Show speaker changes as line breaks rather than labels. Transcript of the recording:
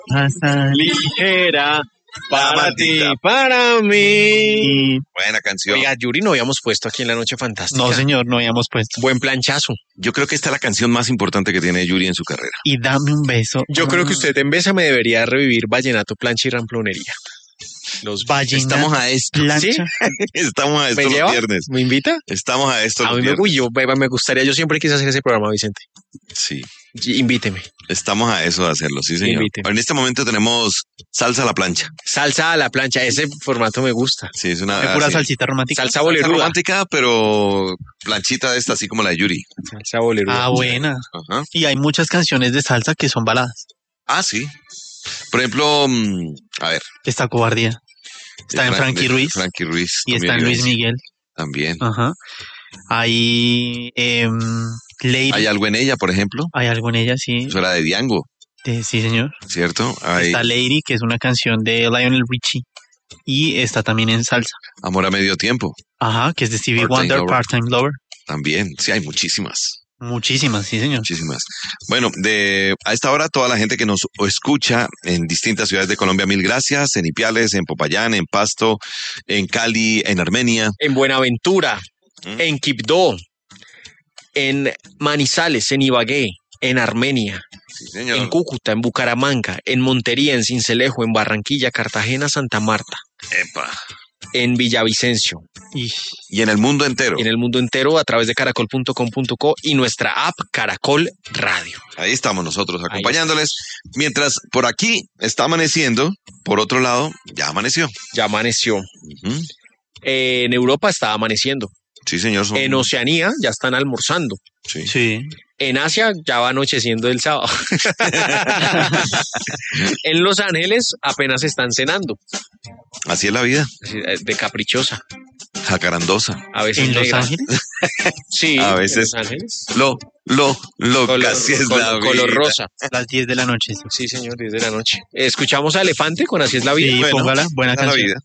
Ligera. Para ti,
Dramática.
para mí.
Buena canción.
Oiga, Yuri, no habíamos puesto aquí en La Noche Fantástica.
No, señor, no habíamos puesto.
Buen planchazo.
Yo creo que esta es la canción más importante que tiene Yuri en su carrera.
Y dame un beso.
Yo creo que usted en Bésame debería revivir Vallenato, Plancha y Ramplonería. Los
Vallenato,
Estamos a esto.
plancha.
¿Sí?
Estamos a esto
¿Me
los
lleva?
viernes.
¿Me invita?
Estamos a esto
A
los
mí
viernes.
me gustaría, yo siempre quise hacer ese programa, Vicente.
Sí,
Invíteme.
estamos a eso de hacerlo, sí, señor.
Invíteme.
En este momento tenemos salsa a la plancha.
Salsa a la plancha, ese formato me gusta.
Sí, es una
De pura
sí.
salsita romántica.
Salsa
Salsa
boleruda.
romántica, pero planchita de esta, así como la de Yuri.
Salsa boleruda.
Ah, buena.
Ajá.
Y hay muchas canciones de salsa que son baladas.
Ah, sí. Por ejemplo, a ver.
Está Cobardía. Está en Frankie Ruiz.
Frankie Ruiz.
Y
Tommy
está en Luis
Olivencia.
Miguel.
También.
Ajá. Hay Lady.
Hay algo en ella, por ejemplo.
Hay algo en ella, sí.
Eso era de Diango,
Sí, señor.
¿cierto? Hay
Está Lady, que es una canción de Lionel Richie. Y está también en salsa.
Amor a medio tiempo.
Ajá, que es de Stevie
Part-Time
Wonder,
Lover.
Part-Time Lover.
También. Sí, hay muchísimas.
Muchísimas, sí, señor.
Muchísimas. Bueno, a esta hora toda la gente que nos escucha en distintas ciudades de Colombia, mil gracias. En Ipiales, en Popayán, en Pasto, en Cali, en Armenia.
En Buenaventura, en Quibdó, en Manizales, en Ibagué, en Armenia,
Sí, señor.
en Cúcuta, en Bucaramanga, en Montería, en Sincelejo, en Barranquilla, Cartagena, Santa Marta,
Epa.
en Villavicencio,
Y en el mundo entero.
en el mundo entero a través de caracol.com.co y nuestra app Caracol Radio.
Ahí estamos nosotros acompañándoles. Mientras por aquí está amaneciendo, por otro lado, ya amaneció.
Ya amaneció.
Ujú.
En Europa está amaneciendo.
Sí, señor.
En Oceanía ya están almorzando.
Sí.
Sí.
En Asia ya va anocheciendo el sábado. En Los Ángeles apenas están cenando.
Así es la vida.
De caprichosa.
Jacarandosa.
A veces
¿En Los
negra.
Ángeles?
Sí,
A veces.
en Los Ángeles.
Casi es la vida.
Color rosa.
Las 10 de la noche. Sí,
Sí, señor, 10 de la noche. Escuchamos a Elefante con Así es la vida.
sí,
Bueno,
póngala. Buena
esa es la
canción.
vida.